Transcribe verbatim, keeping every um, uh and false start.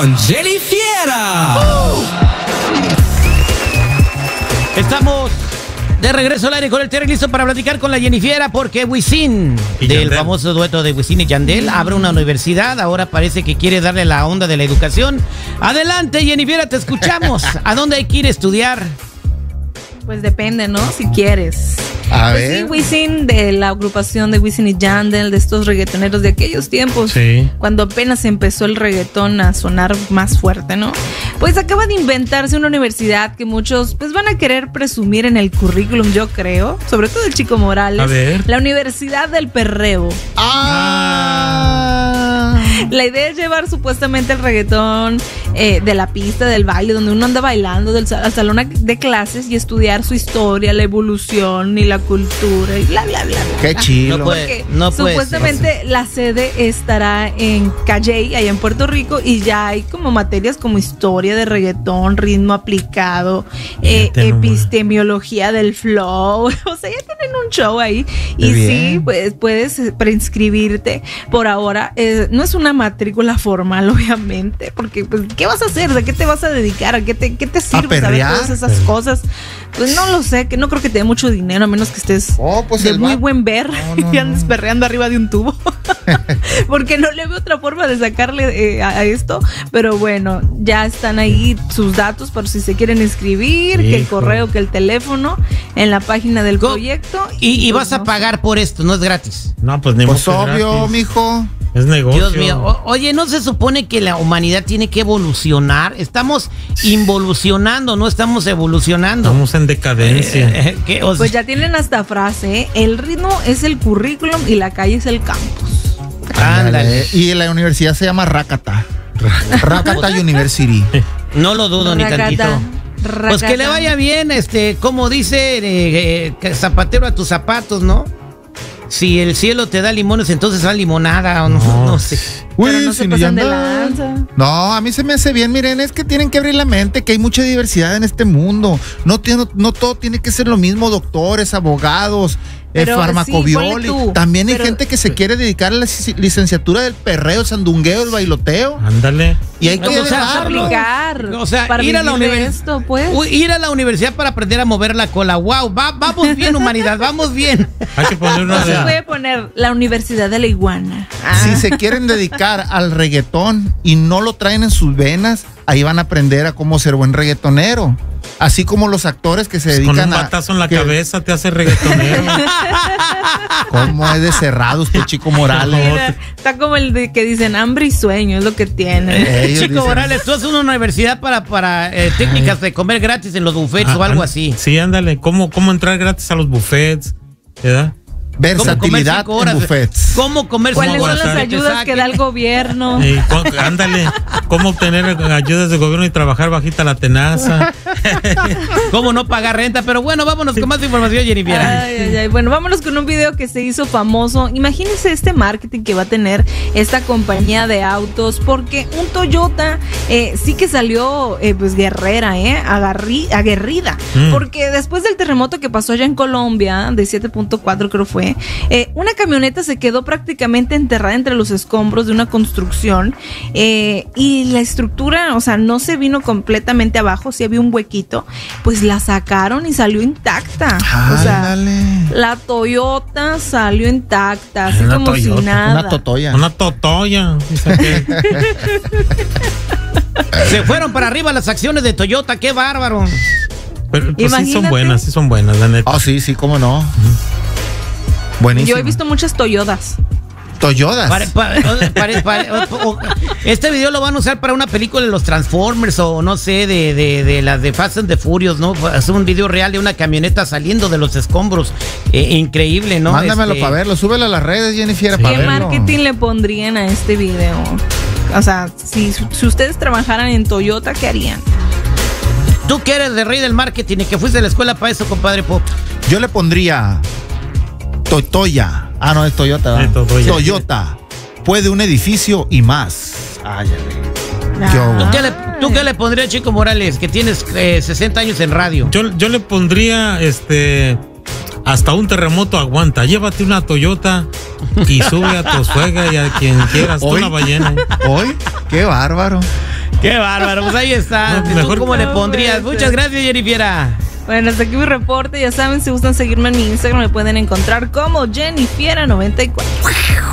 con Jenny Fiera. Uh. Estamos de regreso al aire con el Terry, listo para platicar con la Jenny Fiera, porque Wisin, del Yandel. famoso dueto de Wisin y Yandel, abre una universidad. Ahora parece que quiere darle la onda de la educación. Adelante, Jenny Fiera, te escuchamos. ¿A dónde hay que ir a estudiar? Pues depende, ¿no? Si quieres. A pues ver. sí, Wisin, de la agrupación de Wisin y Yandel, de estos reggaetoneros de aquellos tiempos, Sí. cuando apenas empezó el reggaetón a sonar más fuerte, ¿no? Pues acaba de inventarse una universidad que muchos pues van a querer presumir en el currículum, yo creo, sobre todo el Chico Morales. A ver. La Universidad del Perreo. Ah. La idea es llevar supuestamente el reggaetón eh, de la pista, del baile, donde uno anda bailando, del sal- al salón de clases y estudiar su historia, la evolución y la cultura y bla, bla, bla, bla. Qué chilo. No puede. Porque No puede supuestamente la sede estará en Calley, allá en Puerto Rico, y ya hay como materias como historia de reggaetón, ritmo aplicado, eh, Fíjate nomás. epistemología del flow. O sea, ya tienen un show ahí. Qué Y bien. sí, pues puedes preinscribirte por ahora. Eh, no es una matrícula formal, obviamente, porque pues, ¿qué vas a hacer? ¿De qué te vas a dedicar? ¿A qué te, qué te sirve saber perrear. todas esas cosas? Pues no lo sé, que no creo que te dé mucho dinero, a menos que estés Oh, pues de el muy va- buen ver No, no, y andes no. perreando arriba de un tubo. Porque no le veo otra forma de sacarle eh, a, a esto. Pero bueno, ya están ahí sus datos por si se quieren inscribir, que el Hijo. correo, que el teléfono, en la página del Co- proyecto. Y, y pues, vas a no pagar por esto, no es gratis. No, pues ni Pues modo que obvio, gratis. mijo. Es negocio. Dios mío. O- oye, ¿no se supone que la humanidad tiene que evolucionar? Estamos involucionando, no estamos evolucionando. Estamos en decadencia. Eh, eh, ¿qué? O sea, Pues ya tienen hasta frase, ¿eh? El ritmo es el currículum y la calle es el campus. ándale. Y la universidad se llama Rakata. Rakata University. No lo dudo ni Racata, tantito. Pues que le racata. vaya bien, este, como dice eh, eh, que zapatero a tus zapatos, ¿no? Si el cielo te da limones, entonces da limonada o no, No. no sé. Pero Uy, no se sin pasan de Yandel. lanza. No, a mí se me hace bien, miren, es que tienen que abrir la mente, que hay mucha diversidad en este mundo. No, tiene- no todo tiene que ser lo mismo, doctores, abogados, eh, Pero farmacobioli. sí, ponle tú, También hay pero- gente que se quiere dedicar a la lic- licenciatura del perreo, el sandungueo, el bailoteo. Ándale. Y hay que O sea, dejarlo. Aplicar. O sea, para ir a la vivir de universidad. esto, pues. Ir a la universidad para aprender a mover la cola. Wow, va, vamos bien, humanidad, vamos bien. Hay que poner una No se de... puede poner la Universidad de la Iguana. Si se quieren dedicar al reggaetón y no lo traen en sus venas, ahí van a aprender a cómo ser buen reggaetonero. Así como los actores que se Con dedican un a... batazo en la que- cabeza te hace reggaetonero. ¿Cómo es de cerrado usted, Chico Morales? Mira, está como el de que dicen hambre y sueño, es lo que tiene. Ellos Chico dicen- Morales, tú haces una universidad para, para eh, técnicas de comer gratis en los buffets Ah, o algo ah, así. Sí, ándale. ¿Cómo, cómo entrar gratis a los buffets? ¿Verdad? ¿Cómo comer Versatilidad cinco horas? en buffets. ¿Cómo comer ¿Cuáles cinco son horas? las Que te ayudas que saquen. da el gobierno? Y cu- ándale. ¿Cómo obtener ayudas del gobierno y trabajar bajita la tenaza? ¿Cómo no pagar renta? Pero bueno, vámonos con más información, Jenny Fiera. Ay, ay, ay. Bueno, vámonos con un video que se hizo famoso. Imagínense este marketing que va a tener esta compañía de autos, porque un Toyota eh, sí que salió eh, pues guerrera, eh, agarri- aguerrida, Mm. porque después del terremoto que pasó allá en Colombia, de siete punto cuatro creo fue, eh, una camioneta se quedó prácticamente enterrada entre los escombros de una construcción eh, y la estructura, o sea, no se vino completamente abajo, sí había un huequito, pues la sacaron y salió intacta. O sea, Ándale. la Toyota salió intacta, así Una como Toyota, si nada. Una totoya. Una totoya. Dice que- Se fueron para arriba las acciones de Toyota, qué bárbaro. Pero pues, sí son Imagínate. buenas, sí son buenas, la neta. Ah, sí, sí, cómo no. Buenísimo. Yo he visto muchas Toyotas. Toyotas. Pare- pare- pare- pare- o- o- este video lo van a usar para una película de los Transformers o no sé, de, de, de las de Fast and the Furious, ¿no? Es un video real de una camioneta saliendo de los escombros. Eh, increíble, ¿no? Mándamelo Este, para verlo. Súbelo a las redes, Jennifer, para ¿Qué verlo. marketing le pondrían a este video? O sea, si, si ustedes trabajaran en Toyota, ¿qué harían? Tú que eres de rey del marketing y que fuiste a la escuela para eso, compadre Pop. Yo le pondría Totoya. Ah, no, es Toyota. ¿verdad? Eh, Totoya. Toyota. Puede un edificio y más. Ay, ay, Yo- ¿Tú qué le, tú qué le pondrías, Chico Morales, que tienes eh, sesenta años en radio? Yo, yo le pondría este hasta un terremoto aguanta. Llévate una Toyota y sube a tu suegra y a quien quieras. Tú ¿Hoy? una ballena. Hoy, qué bárbaro. Qué bárbaro, pues ahí está. No, ¿Tú mejor- cómo le No pondrías? puede Muchas ser. gracias, Jennifiera. Bueno, hasta aquí mi reporte. Ya saben, si gustan seguirme en mi Instagram, me pueden encontrar como Jennifiera noventa y cuatro.